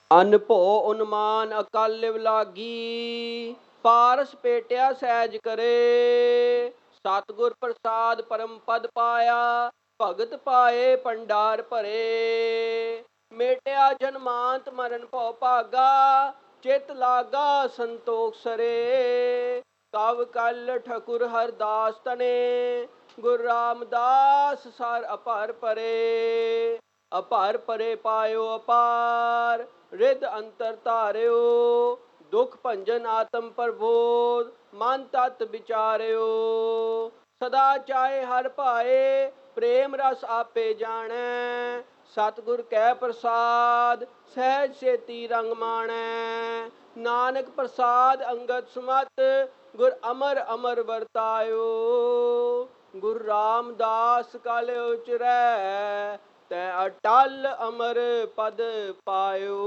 ਅਨ ਭੋ ਉਨਮਾਨ ਅਕਲ ਲਿਵ ਲਾਗੀ, ਪਾਰਸ ਪੇਟਿਆ ਸਹਿਜ ਕਰੇ। ਸਤਿਗੁਰ ਪ੍ਰਸਾਦ ਪਰਮ ਪਦ ਪਾਇਆ, ਭਗਤ ਪਾਏ ਭੰਡਾਰ ਭਰੇ। ਮੇਟਿਆ ਜਨਮਾਂਤ ਮਰਨ ਭਉ ਭਾਗਾ, ਚਿਤ ਲਾਗਾ ਸੰਤੋਖ ਸਰੇ। ਕਵ ਕਲ ਠਕੁਰ ਹਰਦਾਸ ਤਨੇ, ਗੁਰ ਰਾਮਦਾਸ ਸਰ ਅਪਰ ਪਰੇ। ਅਪਰ ਪਰੇ ਪਾਇਓ ਅਪਾਰ, ਰਿਦ ਅੰਤਰ ਧਾਰਿਓ। ਦੁਖ ਭੰਜਨ ਆਤਮ ਪ੍ਰਬੋਧ, ਮਨ ਤਤ ਵਿਚਾਰਿਓ। ਸਦਾ ਚਾਹੇ ਹਰ ਭਾਏ, ਪ੍ਰੇਮ ਰਸ ਆਪੇ ਜਾਣੈ। ਸਤਿਗੁਰ ਕੈ ਪ੍ਰਸਾਦ, ਸਹਿਜ ਸੇਤੀ ਰੰਗ ਮਾਣੈ। ਨਾਨਕ ਪ੍ਰਸਾਦ ਅੰਗਦ ਸੁਮਤ, ਗੁਰ ਅਮਰ ਅਮਰ ਵਰਤਾਇਓ। ਗੁਰ ਰਾਮਦਾਸ ਕਲ ਉਚਰੈ, ਤੈ ਅਟਲ ਅਮਰ ਪਦ ਪਾਇਓ।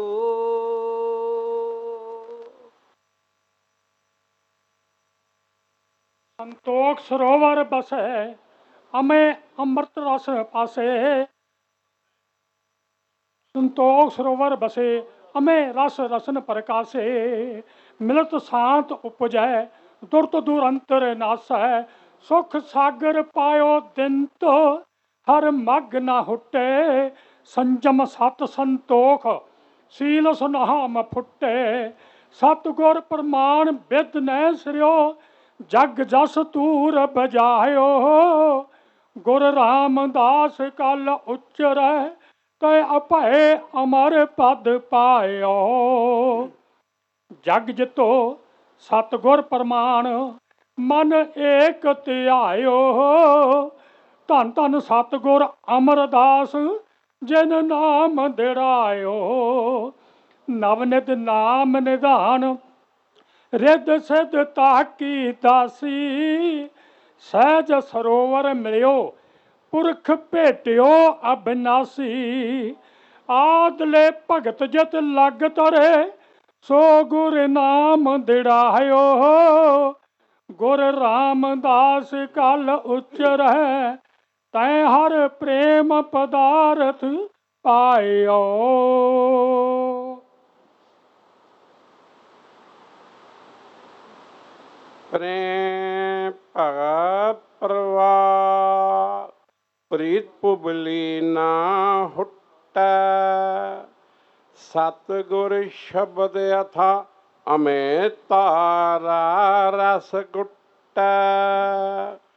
ਸੰਤੋਖ ਸਰੋਵਰ ਬਸੈ, ਅਮੇ ਅੰਮ੍ਰਿਤ ਰਸ ਪਾਸੇ। ਸੰਤੋਖ ਸਰੋਵਰ ਬਸੇ, ਅਮੇ ਰਸ ਰਸਨ ਪ੍ਰਕਾਸੇ। ਮਿਲਤ ਸ਼ਾਂਤ ਉਪਜੈ, ਦੁਰਤ ਦੂਰ ਅੰਤਰ ਨਾਸੈ। ਸੁਖ ਸਾਗਰ ਪਾਇਓ ਦਿਨਤ, ਹਰ ਮਗ ਨਾ ਹੁੱਟੇ। ਸੰਜਮ ਸਤ ਸੰਤੋਖ, ਸੀਲ ਸੁਨਾਮ ਫੁੱਟੇ। ਸਤਿਗੁਰ ਪ੍ਰਮਾਣ ਬਿਦ ਨੈ ਸਿਰਿਓ, ਜਗ ਜਸ ਤੂਰ ਬਜਾਇਓ। ਗੁਰ ਰਾਮਦਾਸ ਕਲ ਉਚਰੈ, ਤੈ ਅਭੈ ਅਮਰ ਪਦ ਪਾਇਓ। ਜਗ ਜਿਤੋ ਸਤਿਗੁਰ ਪ੍ਰਮਾਣ, ਮਨ ਏਕ ਧਿਆਇਓ। ਧੰਨ ਧੰਨ ਸਤਿਗੁਰ ਅਮਰਦਾਸ, ਜਿਨ ਨਾਮ ਦਿੜਾਇਓ। ਨਵਨਿਤ ਨਾਮ ਨਿਧਾਨ, ਰਿੱਧ ਸਿੱਧ ਤਾਕੀ ਦਾਸੀ। ਸਹਿਜ ਸਰੋਵਰ ਮਿਲਿਓ, ਪੁਰਖ ਭੇਟਿਓ ਅਬਿਨਾਸੀ। ਆਦਲੇ ਭਗਤ ਜਿਤ ਲਗ ਤਰੇ, ਸੋ ਗੁਰ ਨਾਮ ਦਿੜਾਇਓ। ਗੁਰ ਰਾਮਦਾਸ ਕਲ ਉਚਰੈ, ਤੈ ਹਰ ਪ੍ਰੇਮ ਪਦਾਰਥ ਪਾਇਓ। ਪ੍ਰੇਮ ਭਗਤ ਪ੍ਰਵਾਰ, ਪ੍ਰੀਤ ਪੁਬਲੀ ਨਾ ਹੁਟੈ। ਸਤਿਗੁਰ ਸ਼ਬਦ ਅਥਾ, ਅਮੇ ਤਾਰਾ ਰਸ ਗੁਟੈ।